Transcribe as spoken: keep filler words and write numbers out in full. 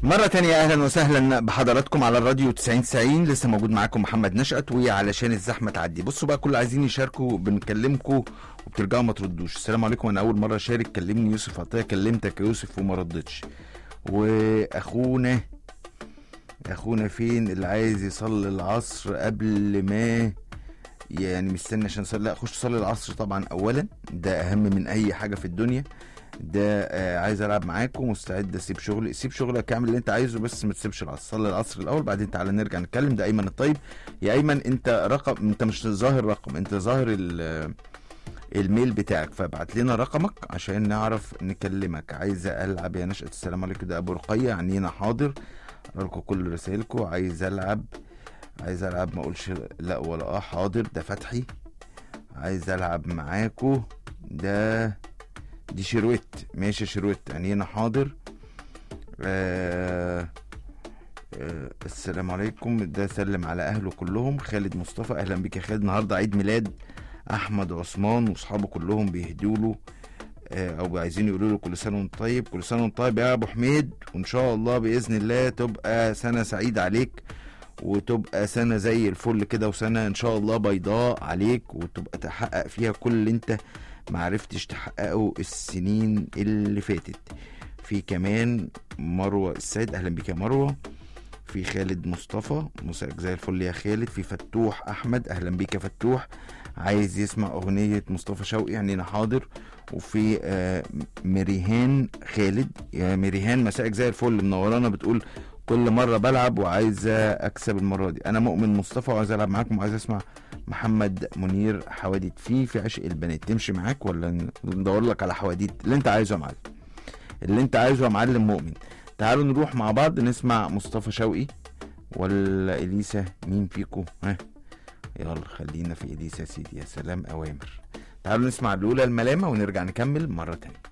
مرة تانية أهلا وسهلا بحضراتكم على الراديو تسعين تسعين. لسه موجود معاكم محمد نشأت، وعلشان الزحمة تعدي بصوا بقى كل عايزين يشاركوا بنكلمكم وبترجعوا ما تردوش. السلام عليكم، أنا أول مرة أشارك، كلمني يوسف عطية، كلمتك يا يوسف وما ردتش. وأخونا أخونا فين اللي عايز يصلي العصر قبل ما يعني مستني عشان صلي؟ لا، خش صلي العصر طبعا أولا، ده أهم من أي حاجة في الدنيا. ده آه عايز العب معاكم، مستعد اسيب شغلي. سيب شغلك، اعمل اللي انت عايزه، بس ما تسيبش العصر. صلي العصر الاول بعدين تعالى نرجع نتكلم. ده ايمن الطيب. يا ايمن انت رقم، انت مش ظاهر رقم، انت ظاهر الميل بتاعك، فابعت لنا رقمك عشان نعرف نكلمك. عايز العب يا نشأة، السلام عليكم، ده ابو رقية عنينا، حاضر اقرا لكم كل رسائلكم. عايز العب عايز العب ما اقولش لا ولا اه، حاضر. ده فتحي عايز العب معاكم. ده دي شروت، ماشي شروت يعني هنا، حاضر. آه آه السلام عليكم، ده سلم على اهله كلهم. خالد مصطفى، اهلا بك يا خالد. النهارده عيد ميلاد احمد عثمان واصحابه كلهم بيهدوا له آه او عايزين يقولوا له كل سنه وانت طيب. كل سنه وانت طيب يا ابو حميد، وان شاء الله باذن الله تبقى سنه سعيده عليك، وتبقى سنه زي الفل كده، وسنه ان شاء الله بيضاء عليك، وتبقى تحقق فيها كل اللي انت معرفتش تحققه السنين اللي فاتت. في كمان مروة السيد، اهلا بك يا مروة. في خالد مصطفى، مساء زي الفل يا خالد. في فتوح احمد، اهلا بك يا فتوح، عايز يسمع اغنية مصطفى شوقي يعني انا حاضر. وفي آه مريهان خالد، يا مريهان مساء زي الفل، منورانا، بتقول كل مرة بلعب وعايزة اكسب المرة دي. انا مؤمن مصطفى وعايز العب معاكم وعايز اسمع محمد منير حواديت. في في عشق البنات، تمشي معاك ولا ندور لك على حواديت؟ اللي انت عايزه يا معلم، اللي انت عايزه يا معلم مؤمن. تعالوا نروح مع بعض نسمع مصطفى شوقي ولا اليسا، مين فيكم؟ ها يلا خلينا في اليسا يا سيدي. يا سلام اوامر. تعالوا نسمع الاولى الملامه ونرجع نكمل مره تانية.